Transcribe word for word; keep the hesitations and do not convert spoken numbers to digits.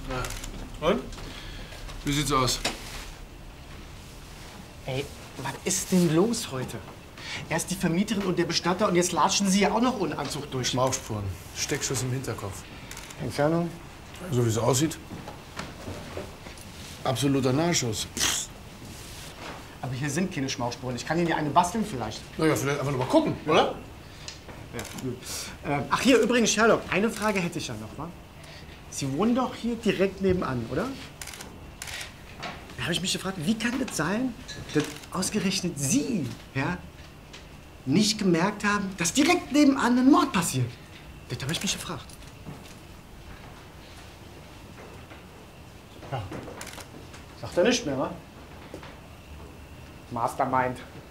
Ja. Und? Wie sieht's aus? Ey, was ist denn los heute? Erst die Vermieterin und der Bestatter und jetzt latschen Sie ja auch noch ohne Anzug durch. Schmauchspuren. Steckschuss im Hinterkopf. Entfernung? So wie es aussieht. Absoluter Nahschuss. Aber hier sind keine Schmauchspuren. Ich kann Ihnen ja eine basteln vielleicht. Na ja, vielleicht einfach noch mal gucken, oder? Ja, gut. Ähm, ach hier, übrigens, Sherlock, eine Frage hätte ich ja noch, wa? Sie wohnen doch hier direkt nebenan, oder? Da habe ich mich gefragt, wie kann das sein, dass ausgerechnet Sie, ja, nicht gemerkt haben, dass direkt nebenan ein Mord passiert? Das habe ich mich gefragt. Ja. Sagt er nicht mehr, wa? Mastermind.